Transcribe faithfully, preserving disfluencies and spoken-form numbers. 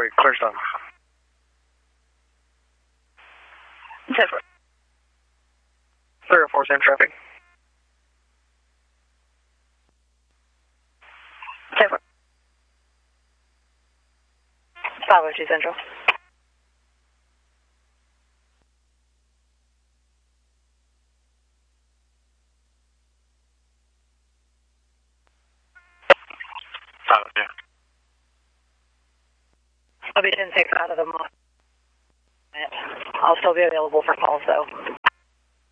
four eight, clear zone. ten four. three oh four, same traffic. ten four. five oh two Central. five oh two. I'll be ten six out of the month. I'll still be available for calls though.